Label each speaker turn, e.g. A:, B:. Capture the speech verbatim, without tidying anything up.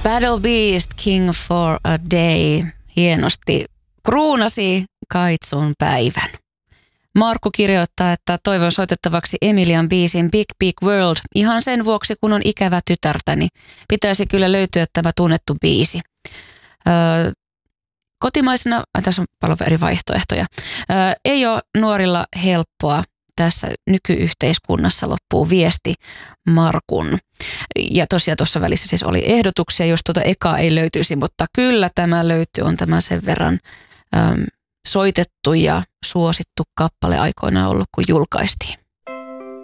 A: Battle Beast, King for a Day, hienosti kruunasi Kaitsun päivän. Markku kirjoittaa, että toivon soitettavaksi Emilian biisin Big Big World ihan sen vuoksi, kun on ikävä tytärtäni. Pitäisi kyllä löytyä tämä tunnettu biisi. Öö, kotimaisena, äh, tässä on paljon eri vaihtoehtoja, öö, ei ole nuorilla helppoa tässä nykyyhteiskunnassa, loppuu viesti Markun. Ja tosiaan tuossa välissä siis oli ehdotuksia, jos tuota ekaa ei löytyisi, mutta kyllä tämä löytyy, on tämä sen verran öö, soitettu ja suosittu kappale aikoinaan ollut, kun julkaistiin.